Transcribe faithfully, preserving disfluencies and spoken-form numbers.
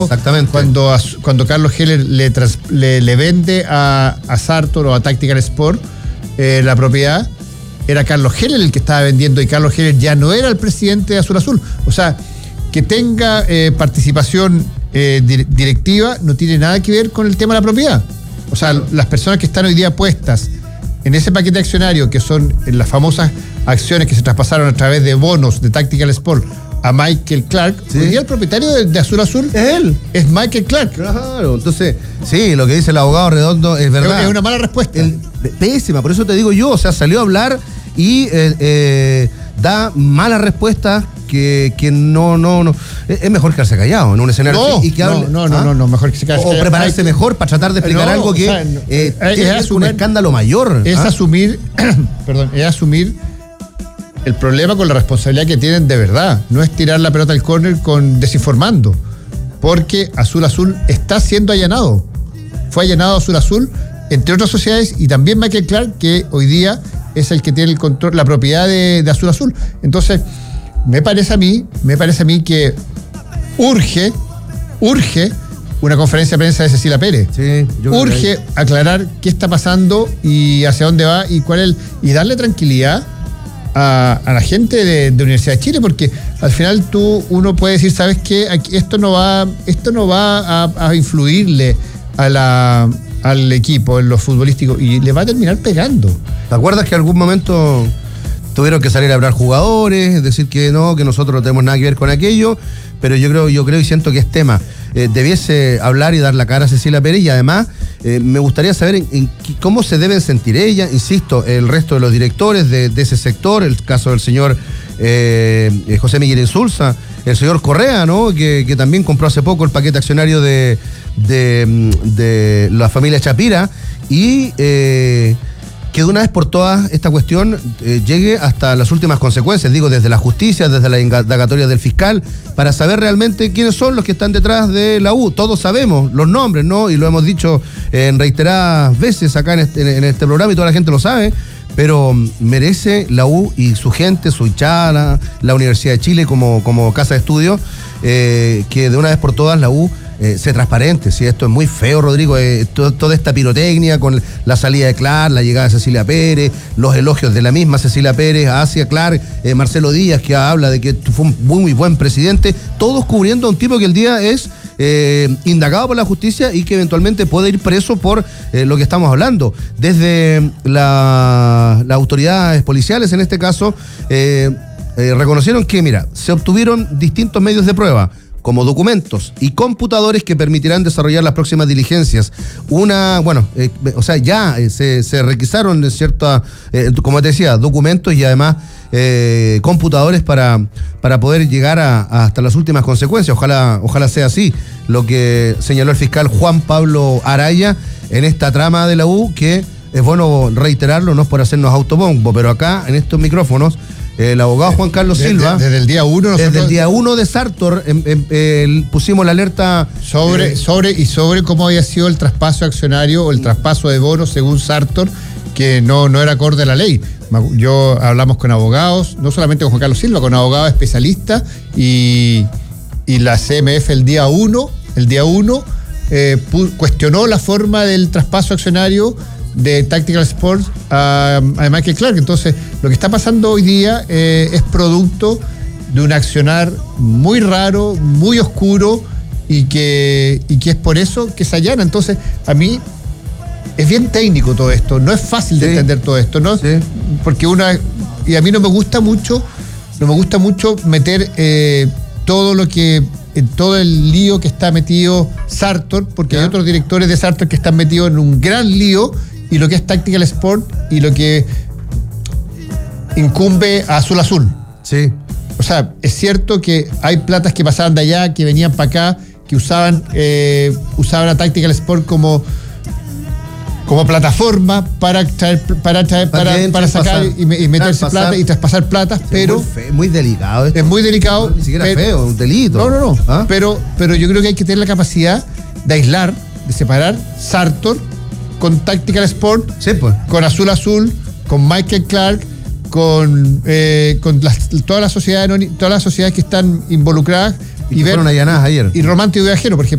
Exactamente. Cuando, cuando Carlos Heller le, trans, le, le vende a, a Sartor o a Tactical Sport eh, la propiedad, era Carlos Heller el que estaba vendiendo y Carlos Heller ya no era el presidente de Azul Azul. O sea, que tenga eh, participación eh, directiva no tiene nada que ver con el tema de la propiedad. O sea, las personas que están hoy día puestas en ese paquete accionario, que son las famosas acciones que se traspasaron a través de bonos de Tactical Sport a Michael Clark, ¿sí? Hoy día el propietario de, de Azul Azul es él, es Michael Clark. Claro, entonces, sí, lo que dice el abogado Redondo es verdad. Es una mala respuesta. El, pésima, por eso te digo yo, o sea, salió a hablar y eh, eh, da malas respuestas que, que no, no, no. Es mejor quedarse callado en un escenario no, así y que hable. No, no, ¿ah? no, no, mejor que se quede O prepararse que... mejor para tratar de explicar no, algo que o sea, eh, es, es, es un escándalo mayor. Es ¿ah? asumir, perdón, es asumir el problema con la responsabilidad que tienen de verdad. No es tirar la pelota al córner con desinformando. Porque Azul Azul está siendo allanado. Fue allanado Azul Azul, entre otras sociedades, y también Michael Clark, que hoy día es el que tiene el control, la propiedad de, de Azul Azul. Entonces, me parece a mí, me parece a mí que urge, urge una conferencia de prensa de Cecilia Pérez. Sí, yo urge aclarar qué está pasando y hacia dónde va y cuál es el, y darle tranquilidad a, a la gente de, de Universidad de Chile, porque al final tú, uno puede decir, ¿sabes qué? Aquí, esto no va, esto no va a, a influirle a la, al equipo en lo futbolístico y le va a terminar pegando. ¿Te acuerdas que en algún momento tuvieron que salir a hablar jugadores, decir que no, que nosotros no tenemos nada que ver con aquello? Pero yo creo, yo creo y siento que es tema. Eh, debiese hablar y dar la cara a Cecilia Pérez, y además eh, me gustaría saber en, en cómo se deben sentir ella, insisto, el resto de los directores de, de ese sector, el caso del señor eh, José Miguel Insulza, el señor Correa, ¿no? Que, que también compró hace poco el paquete accionario de, de, de la familia Chapira, y eh, que de una vez por todas esta cuestión eh, llegue hasta las últimas consecuencias, digo, desde la justicia, desde la indagatoria del fiscal, para saber realmente quiénes son los que están detrás de la U. Todos sabemos los nombres, ¿no? Y lo hemos dicho en reiteradas veces acá en este, en este programa y toda la gente lo sabe, pero merece la U y su gente, su hinchada, la, la Universidad de Chile como, como casa de estudio, eh, que de una vez por todas la U Eh, sea transparente. Si esto es muy feo, Rodrigo, eh, to, toda esta pirotecnia con la salida de Clark, la llegada de Cecilia Pérez, los elogios de la misma Cecilia Pérez hacia Clark, eh, Marcelo Díaz, que habla de que fue un muy, muy buen presidente, todos cubriendo a un tipo que el día es eh, indagado por la justicia y que eventualmente puede ir preso por eh, lo que estamos hablando. Desde la, las autoridades policiales, en este caso, eh, eh, reconocieron que, mira, se obtuvieron distintos medios de prueba, como documentos y computadores que permitirán desarrollar las próximas diligencias. Una, bueno, eh, o sea, ya eh, se, se requisaron ciertas, eh, como te decía, documentos y además eh, computadores para, para poder llegar a, a hasta las últimas consecuencias. Ojalá, ojalá sea así lo que señaló el fiscal Juan Pablo Araya en esta trama de la U, que es bueno reiterarlo, no es por hacernos autobombo, pero acá en estos micrófonos el abogado Juan Carlos desde, Silva, desde el día uno desde el día uno de Sartor em, em, eh, pusimos la alerta sobre, eh, sobre y sobre cómo había sido el traspaso accionario o el traspaso de bonos según Sartor, que no, no era acorde a la ley. Yo hablamos con abogados, no solamente con Juan Carlos Silva, con abogados especialistas, y, y la C M F el día uno, el día uno eh, cuestionó la forma del traspaso accionario de Tactical Sports a, a Michael Clark. Entonces, lo que está pasando hoy día eh, es producto de un accionar muy raro, muy oscuro, y que, y que es por eso que se allana. Entonces, a mí es bien técnico todo esto, no es fácil de sí. entender todo esto, ¿no? Sí. Porque una, y a mí no me gusta mucho, no me gusta mucho meter eh, todo lo que, en todo el lío que está metido Sartor, porque ¿ya? Hay otros directores de Sartor que están metidos en un gran lío, y lo que es Tactical Sport y lo que incumbe a Azul Azul. Sí. O sea, es cierto que hay platas que pasaban de allá, que venían para acá, que usaban eh, usaban a Tactical Sport como, como plataforma para traer, para, traer, para, para, para sacar y, y meterse plata y traspasar platas, sí, pero muy, fe, muy delicado esto. Es muy delicado. No, ni siquiera pero, feo, un delito. No, no, no. ¿Ah? Pero, pero yo creo que hay que tener la capacidad de aislar, de separar Sartor con Tactical Sport, sí, pues. con Azul Azul, con Michael Clark, con, eh, con las, todas las sociedades todas las sociedades que están involucradas Y, y ver, fueron allanadas ayer. Y Romántico Viajero, por ejemplo.